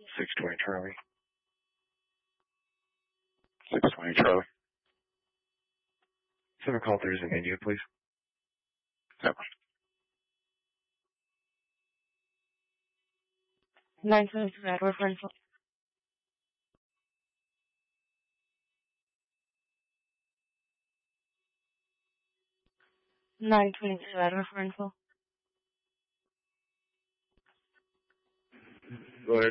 620 Charlie. 620 Charlie. 7 call 3 is in India, please. 7. 922 Edward Rental. 922 Edward Rental. Go ahead.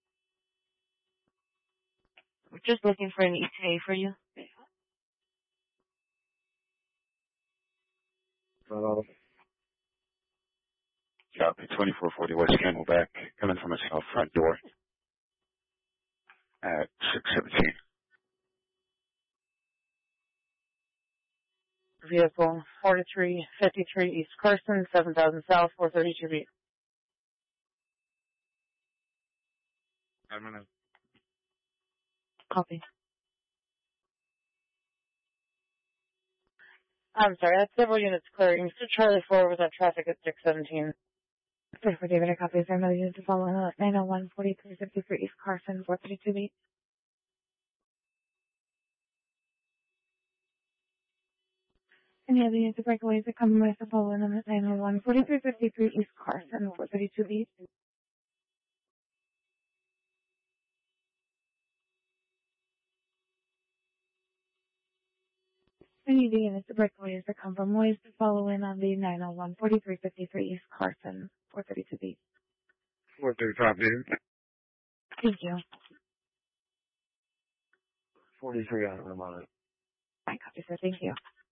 We're just looking for an ETA for you. Copy. 2440 West Camelback. Coming from a south front door at 617. Vehicle 4353 East Carson, 7000 South, 432 B. I'm gonna. Copy. I'm sorry, that's several units clearing. So Charlie 4 was at traffic at 617. For David, a copy of their units to follow 901 4353 East Carson, 432 B. Any other units of breakaways that come with the following them at 901 4353 East Carson, 432 B. Any of the units of breakaways that come from ways to follow in on the 901 4353 East Carson, 432 B. 435, dude. Thank you. 43 on it. I copy, sir. Thank you.